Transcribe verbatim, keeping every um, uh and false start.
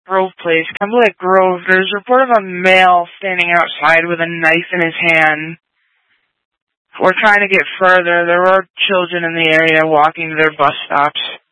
Grove Place, Cumberland Grove. There's a report of a male standing outside with a knife in his hand. We're trying to get further. There are children in the area walking to their bus stops.